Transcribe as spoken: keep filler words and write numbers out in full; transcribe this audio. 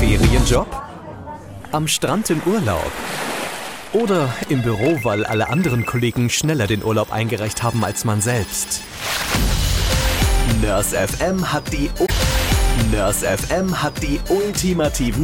Ferienjob? Am Strand im Urlaub? Oder im Büro, weil alle anderen Kollegen schneller den Urlaub eingereicht haben als man selbst? Nurse F M hat die, U- Nurse F M hat die ultimativen